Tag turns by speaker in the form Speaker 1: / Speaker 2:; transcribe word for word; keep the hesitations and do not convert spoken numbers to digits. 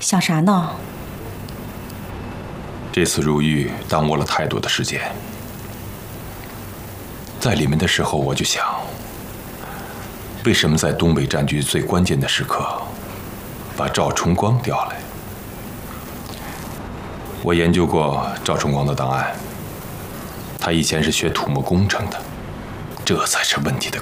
Speaker 1: 想啥呢？
Speaker 2: 这次入狱耽误了太多的时间，在里面的时候我就想，为什么在东北战局最关键的时刻，把赵崇光调来？我研究过赵崇光的档案，他以前是学土木工程的，这才是问题的